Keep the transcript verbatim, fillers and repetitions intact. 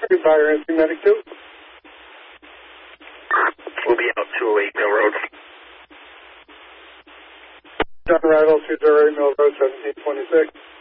Fire N C Medic two. We'll be out two oh eight Mill Road. John Rattle, two oh eight Mill Road, seventeen twenty-six.